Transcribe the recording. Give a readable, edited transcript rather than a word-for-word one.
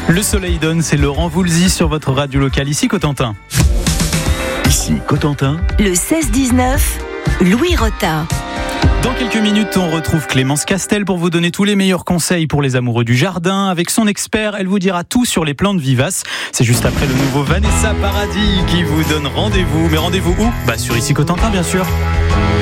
Le soleil donne, c'est Laurent Voulzy sur votre radio locale, ici Cotentin. Ici Cotentin. Le 16-19, Louis Rotin. Dans quelques minutes, on retrouve Clémence Castel pour vous donner tous les meilleurs conseils pour les amoureux du jardin. Avec son expert, elle vous dira tout sur les plantes vivaces. C'est juste après le nouveau Vanessa Paradis qui vous donne rendez-vous. Mais rendez-vous où ? Sur ici Cotentin, bien sûr.